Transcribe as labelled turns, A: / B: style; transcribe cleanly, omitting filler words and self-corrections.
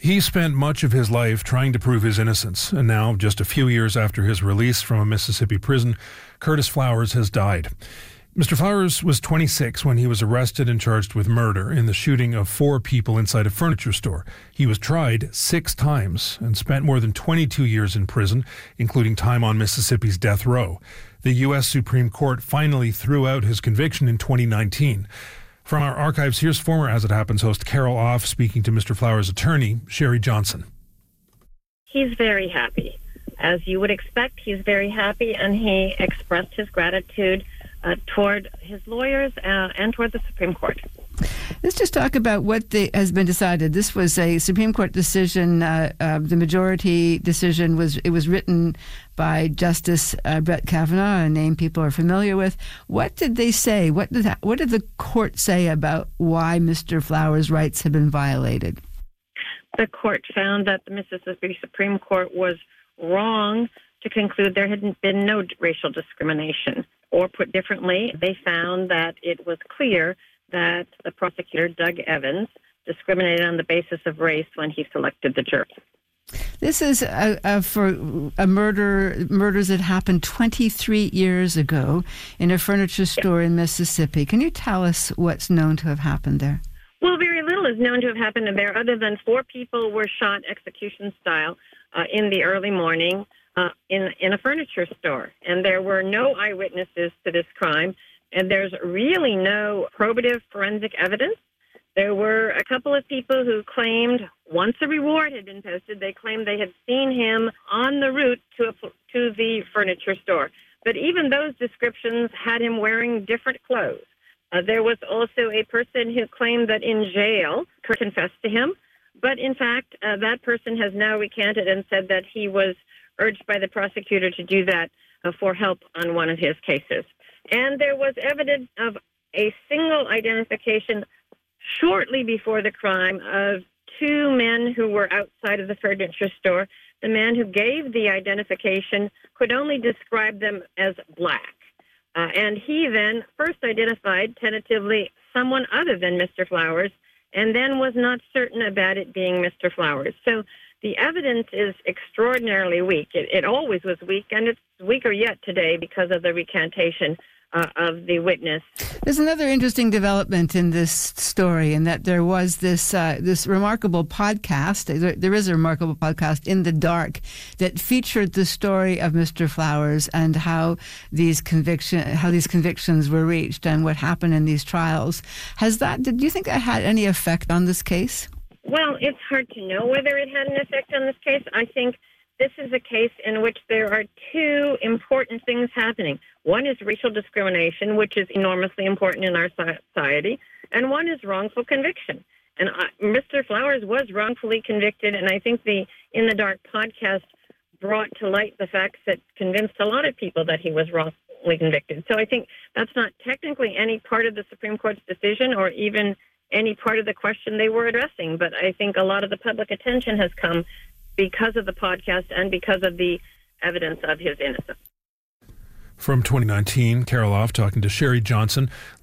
A: He spent much of his life trying to prove his innocence, and now, just a few years after his release from a Mississippi prison, Curtis Flowers has died. Mr. Flowers was 26 when he was arrested and charged with murder in the shooting of 4 people inside a furniture store. He was tried 6 times and spent more than 22 years in prison, including time on Mississippi's death row. The U.S. Supreme Court finally threw out his conviction in 2019. From our archives, here's former As It Happens host Carol Off speaking to Mr. Flowers' attorney, Sherry Johnson.
B: He's very happy. As you would expect, he's very happy, and he expressed his gratitude toward his lawyers and toward the Supreme Court.
C: Let's just talk about what has been decided. This was a Supreme Court decision. The majority decision was written by Justice Brett Kavanaugh, a name people are familiar with. What did they say? What did the court say about why Mr. Flowers' rights had been violated?
B: The court found that the Mississippi Supreme Court was wrong to conclude there had been no racial discrimination. Or put differently, they found that it was clear that the prosecutor, Doug Evans, discriminated on the basis of race when he selected the jury.
C: This is for a murders that happened 23 years ago in a furniture store in Mississippi. Can you tell us what's known to have happened there?
B: Well, very little is known to have happened there other than 4 people were shot execution style in the early morning in a furniture store. And there were no eyewitnesses to this crime. And there's really no probative forensic evidence. There were a couple of people who claimed once a reward had been posted, they claimed they had seen him on the route to the furniture store. But even those descriptions had him wearing different clothes. There was also a person who claimed that in jail, confessed to him. But in fact, that person has now recanted and said that he was urged by the prosecutor to do that for help on one of his cases. And there was evidence of a single identification shortly before the crime of 2 men who were outside of the furniture store. The man who gave the identification could only describe them as black. And he then first identified tentatively someone other than Mr. Flowers and then was not certain about it being Mr. Flowers. So the evidence is extraordinarily weak. It always was weak, and it's weaker yet today because of the recantation of the witness.
C: There's another interesting development in this story, in that there was this remarkable podcast. There is a remarkable podcast, In the Dark, that featured the story of Mr. Flowers and how these convictions were reached and what happened in these trials. Did you think that had any effect on this case?
B: Well, it's hard to know whether it had an effect on this case. I think this is a case in which there are 2 important things happening. One is racial discrimination, which is enormously important in our society, and one is wrongful conviction. And Mr. Flowers was wrongfully convicted, and I think the In the Dark podcast brought to light the facts that convinced a lot of people that he was wrongfully convicted. So I think that's not technically any part of the Supreme Court's decision or even any part of the question they were addressing, but I think a lot of the public attention has come because of the podcast and because of the evidence of his innocence.
A: From 2019, Carol Off talking to Sherry Johnson.